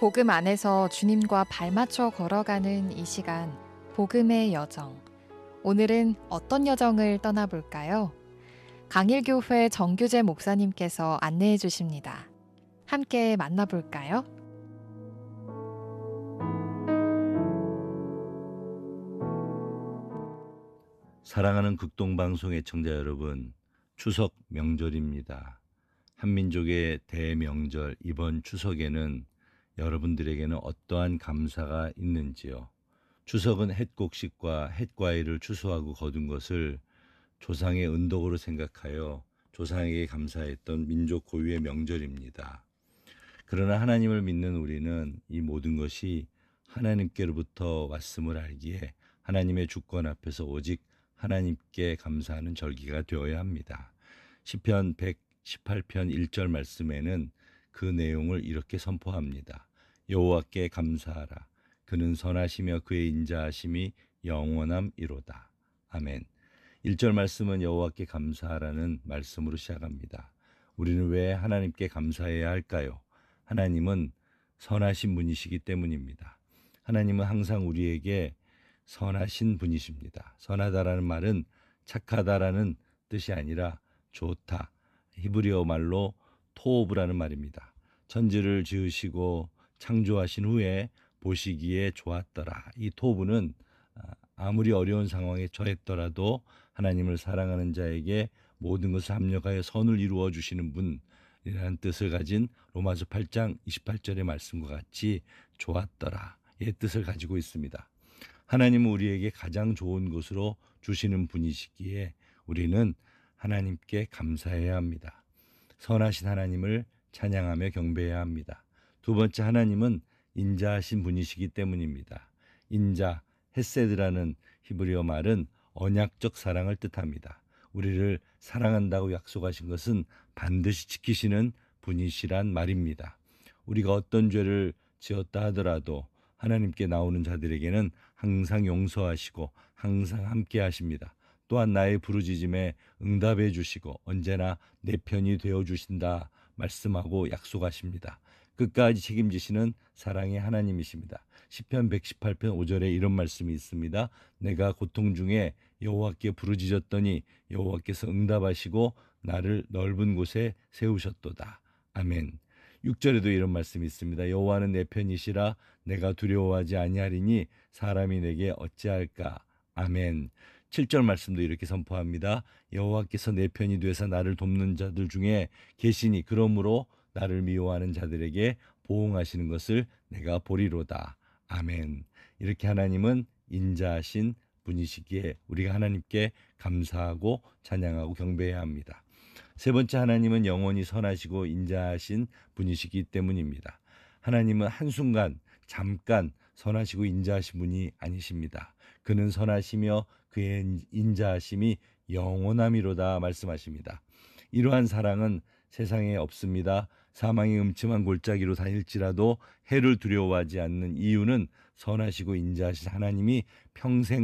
복음 안에서 주님과 발맞춰 걸어가는 이 시간, 복음의 여정. 오늘은 어떤 여정을 떠나볼까요? 강일교회 정규재 목사님께서 안내해 주십니다. 함께 만나볼까요? 사랑하는 극동방송 애청자 여러분, 추석 명절입니다. 한민족의 대명절 이번 추석에는 여러분들에게는 어떠한 감사가 있는지요? 추석은 햇곡식과 햇과일을 추수하고 거둔 것을 조상의 은덕으로 생각하여 조상에게 감사했던 민족 고유의 명절입니다. 그러나 하나님을 믿는 우리는 이 모든 것이 하나님께로부터 왔음을 알기에 하나님의 주권 앞에서 오직 하나님께 감사하는 절기가 되어야 합니다. 시편 118편 1절 말씀에는 그 내용을 이렇게 선포합니다. 여호와께 감사하라. 그는 선하시며 그의 인자하심이 영원함이로다. 아멘. 1절 말씀은 여호와께 감사하라는 말씀으로 시작합니다. 우리는 왜 하나님께 감사해야 할까요? 하나님은 선하신 분이시기 때문입니다. 하나님은 항상 우리에게 선하신 분이십니다. 선하다라는 말은 착하다라는 뜻이 아니라 좋다. 히브리어 말로 토브라는 말입니다. 천지를 지으시고 창조하신 후에 보시기에 좋았더라. 이 토브는 아무리 어려운 상황에 처했더라도 하나님을 사랑하는 자에게 모든 것을 합력하여 선을 이루어 주시는 분이라는 뜻을 가진 로마서 8장 28절의 말씀과 같이 좋았더라의 뜻을 가지고 있습니다. 하나님은 우리에게 가장 좋은 것으로 주시는 분이시기에 우리는 하나님께 감사해야 합니다. 선하신 하나님을 찬양하며 경배해야 합니다. 두 번째, 하나님은 인자하신 분이시기 때문입니다. 인자, 헤세드라는 히브리어 말은 언약적 사랑을 뜻합니다. 우리를 사랑한다고 약속하신 것은 반드시 지키시는 분이시란 말입니다. 우리가 어떤 죄를 지었다 하더라도 하나님께 나오는 자들에게는 항상 용서하시고 항상 함께 하십니다. 또한 나의 부르짖음에 응답해 주시고 언제나 내 편이 되어 주신다 말씀하고 약속하십니다. 끝까지 책임지시는 사랑의 하나님이십니다. 시편 118편 5절에 이런 말씀이 있습니다. 내가 고통 중에 여호와께 부르짖었더니 여호와께서 응답하시고 나를 넓은 곳에 세우셨도다. 아멘. 6절에도 이런 말씀이 있습니다. 여호와는 내 편이시라 내가 두려워하지 아니하리니 사람이 내게 어찌할까. 아멘. 7절 말씀도 이렇게 선포합니다. 여호와께서 내 편이 되사 나를 돕는 자들 중에 계시니 그러므로 나를 미워하는 자들에게 보응하시는 것을 내가 보리로다. 아멘. 이렇게 하나님은 인자하신 분이시기에 우리가 하나님께 감사하고 찬양하고 경배해야 합니다. 세 번째, 하나님은 영원히 선하시고 인자하신 분이시기 때문입니다. 하나님은 한순간 잠깐 선하시고 인자하신 분이 아니십니다. 그는 선하시며 그의 인자하심이 영원함이로다 말씀하십니다. 이러한 사랑은 세상에 없습니다. 사망의 음침한 골짜기로 다닐지라도 해를 두려워하지 않는 이유는 선하시고 인자하신 하나님이 평생